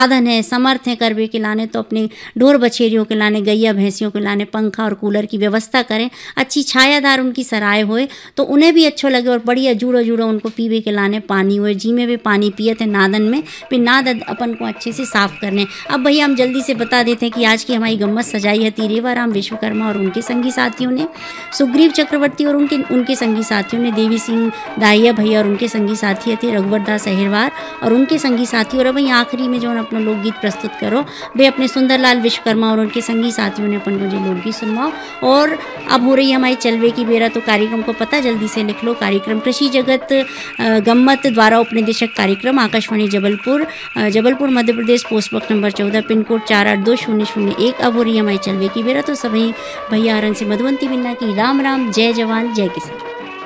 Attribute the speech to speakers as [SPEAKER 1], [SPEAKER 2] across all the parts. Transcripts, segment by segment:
[SPEAKER 1] साधन है, समर्थ हैं करवे के लाने, तो अपने ढोर बछेरियों के लाने, गैया भैंसियों के लाने पंखा और कूलर की व्यवस्था करें। अच्छी छायादार उनकी सराय होए तो उन्हें भी अच्छो लगे, और बढ़िया जूड़ो जूड़ो उनको पीवे के लाने पानी हुए, जी में भी पानी पिए थे नादन में, फिर नाद अपन को अच्छे से साफ करने। अब भैया हम जल्दी से बता देते हैं कि आज की हमारी गम्मत सजाई है रेवाराम विश्वकर्मा और उनके संगी साथियों ने, सुग्रीव चक्रवर्ती और उनके संगी साथियों ने, देवी सिंह दाहिया भैया और उनके संगी साथी थे, रघुवर दास अहिरवार और उनके संगी साथी, और अब वहीं आखिरी में जो अपना लोकगीत प्रस्तुत करो वे अपने सुंदरलाल विश्वकर्मा और उनके संगी साथियों ने अपन को जो लोकगीत सुनवाओ। और अब हो रही है हमारी चलवे की बेरा, तो कार्यक्रम को पता जल्दी से लिख लो। कार्यक्रम कृषि जगत गम्मत द्वारा उपनिदेशक कार्यक्रम, Akashvani Jabalpur Madhya Pradesh, post box number 14, pin code 482001। अब हो रही है हमारी चलवे की बेरा, तो सभी भैया हरन से मधुवंती बिन्ना की राम राम, जय जवान जय किसान।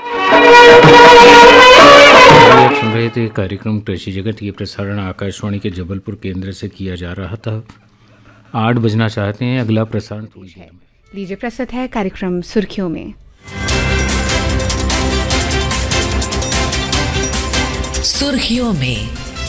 [SPEAKER 2] आप सुन रहे थे कार्यक्रम कृषि जगत। ये प्रसारण आकाशवाणी के जबलपुर केंद्र से किया जा रहा था। 8 बजना चाहते हैं। अगला प्रसारण थोड़ी देर में।
[SPEAKER 3] लीजिए, प्रस्तुत है कार्यक्रम सुर्खियों में।
[SPEAKER 4] सुर्खियों में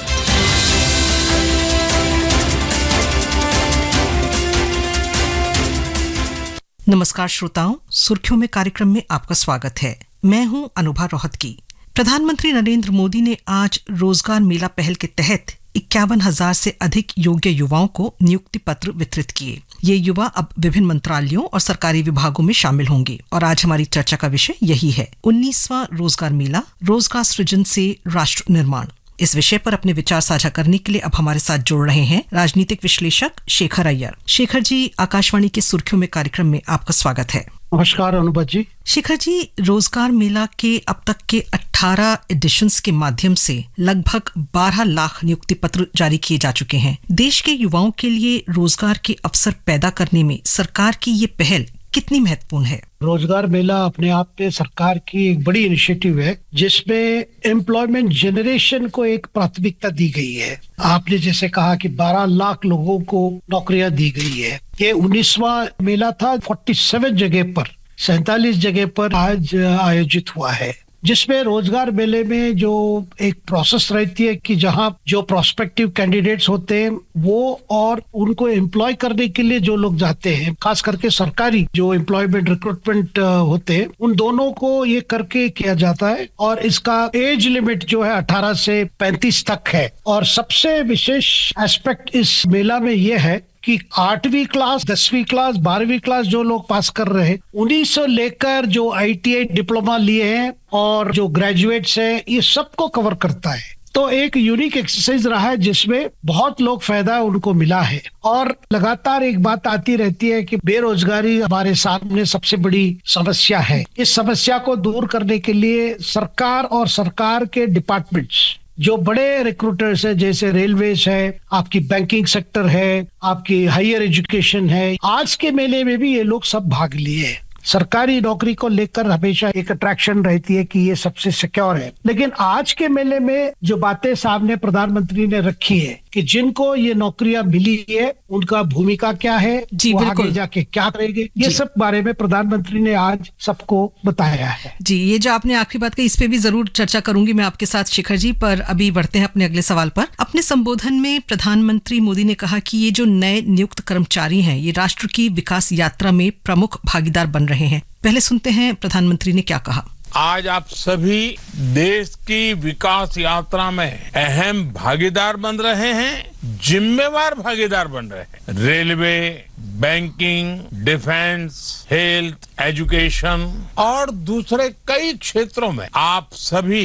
[SPEAKER 5] नमस्कार श्रोताओं, सुर्खियों में कार्यक्रम में आपका स्वागत है। मैं हूं अनुभा रोहतगी। प्रधानमंत्री नरेंद्र मोदी ने आज रोजगार मेला पहल के तहत 51,000 से अधिक योग्य युवाओं को नियुक्ति पत्र वितरित किए। ये युवा अब विभिन्न मंत्रालयों और सरकारी विभागों में शामिल होंगे और आज हमारी चर्चा का विषय यही है, 19वां रोजगार मेला, रोजगार सृजन से राष्ट्र निर्माण। इस विषय पर अपने विचार साझा करने के लिए अब हमारे साथ जुड़ रहे हैं राजनीतिक विश्लेषक शेखर अय्यर। शेखर जी, आकाशवाणी के सुर्खियों में कार्यक्रम में आपका स्वागत है।
[SPEAKER 6] नमस्कार अनुभव जी।
[SPEAKER 5] शेखर जी, रोजगार मेला के अब तक के 18 एडिशंस के माध्यम से लगभग 12 लाख नियुक्ति पत्र जारी किए जा चुके हैं। देश के युवाओं के लिए रोजगार के अवसर पैदा करने में सरकार की ये पहल कितनी महत्वपूर्ण है?
[SPEAKER 6] रोजगार मेला अपने आप में सरकार की एक बड़ी इनिशिएटिव है, जिसमें एम्प्लॉयमेंट जनरेशन को एक प्राथमिकता दी गई है। आपने जैसे कहा कि 12 लाख लोगों को नौकरियां दी गई है। ये 19वां मेला था, 47 जगह पर, 47 जगह पर आज आयोजित हुआ है, जिसमें रोजगार मेले में जो एक प्रोसेस रहती है कि जहां जो प्रोस्पेक्टिव कैंडिडेट्स होते हैं वो और उनको एम्प्लॉय करने के लिए जो लोग जाते हैं, खास करके सरकारी जो एम्प्लॉयमेंट रिक्रूटमेंट होते हैं, उन दोनों को ये करके किया जाता है। और इसका एज लिमिट जो है 18 से 35 तक है। और सबसे विशेष एस्पेक्ट इस मेला में ये है कि 8वीं क्लास, 10वीं क्लास, 12वीं क्लास जो लोग पास कर रहे हैं, उन्हीं से लेकर जो ITI डिप्लोमा लिए हैं और जो ग्रेजुएट्स हैं, ये सबको कवर करता है। तो एक यूनिक एक्सरसाइज रहा है जिसमें बहुत लोग फायदा उनको मिला है। और लगातार एक बात आती रहती है कि बेरोजगारी हमारे सामने सबसे बड़ी समस्या है। इस समस्या को दूर करने के लिए सरकार और सरकार के डिपार्टमेंट्स, जो बड़े रिक्रूटर्स है, जैसे रेलवेज है, आपकी बैंकिंग सेक्टर है, आपकी हायर एजुकेशन है, आज के मेले में भी ये लोग सब भाग लिए हैं। सरकारी नौकरी को लेकर हमेशा एक अट्रैक्शन रहती है कि ये सबसे सिक्योर है, लेकिन आज के मेले में जो बातें सामने प्रधानमंत्री ने रखी है कि जिनको ये नौकरियां मिली है उनका भूमिका क्या है, वो आगे जाके क्या करेंगे, ये सब बारे में प्रधानमंत्री ने आज सबको बताया है।
[SPEAKER 5] जी, ये जो आपने आखिरी बात कही, इस पे भी जरूर चर्चा करूंगी मैं आपके साथ शेखर जी, पर अभी बढ़ते हैं अपने अगले सवाल पर। अपने संबोधन में प्रधानमंत्री मोदी ने कहा कि ये जो नए नियुक्त कर्मचारी हैं, ये राष्ट्र की विकास यात्रा में प्रमुख भागीदार बन रहे हैं। पहले सुनते हैं प्रधानमंत्री ने क्या कहा।
[SPEAKER 7] आज आप सभी देश की विकास यात्रा में अहम भागीदार बन रहे हैं, जिम्मेवार भागीदार बन रहे हैं। Railway, banking, defence, health, education और दूसरे कई क्षेत्रों में आप सभी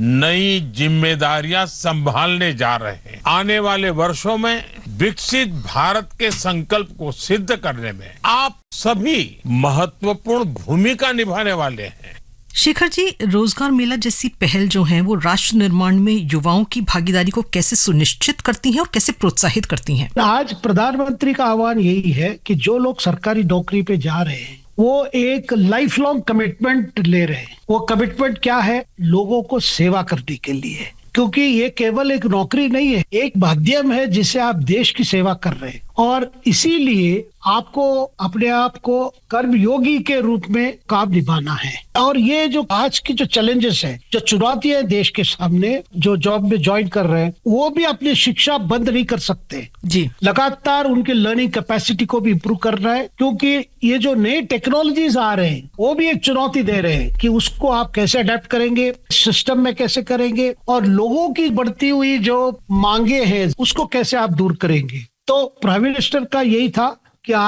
[SPEAKER 7] नई जिम्मेदारियां संभालने जा रहे हैं। आने वाले वर्षों में विकसित भारत के संकल्प को सिद्ध करने में आप सभी महत्वपूर्ण भूमिका निभाने वाले हैं।
[SPEAKER 5] शेखर जी, रोजगार मेला जैसी पहल जो है वो राष्ट्र निर्माण में युवाओं की भागीदारी को कैसे सुनिश्चित करती हैं और कैसे प्रोत्साहित करती हैं?
[SPEAKER 6] आज प्रधानमंत्री का आह्वान यही है कि जो लोग सरकारी नौकरी पे जा रहे हैं वो एक लाइफ लॉन्ग कमिटमेंट ले रहे हैं। वो कमिटमेंट क्या है? लोगों को सेवा करने के लिए, क्योंकि ये केवल एक नौकरी नहीं है, एक माध्यम है जिससे आप देश की सेवा कर रहे हैं। और इसीलिए आपको अपने आप को कर्मयोगी के रूप में काम निभाना है। और ये जो आज की जो चैलेंजेस है, जो चुनौतियां है देश के सामने, जो जॉब में ज्वाइन कर रहे हैं वो भी अपनी शिक्षा बंद नहीं कर सकते
[SPEAKER 5] जी।
[SPEAKER 6] लगातार उनके लर्निंग कैपेसिटी को भी इम्प्रूव करना है, क्योंकि ये जो नए टेक्नोलॉजीज आ रहे हैं वो भी एक चुनौती दे रहे हैं कि उसको आप कैसे अडेप्ट करेंगे, सिस्टम में कैसे करेंगे, और लोगों की बढ़ती हुई जो मांगे हैं उसको कैसे आप दूर करेंगे। तो प्राइम मिनिस्टर का यही था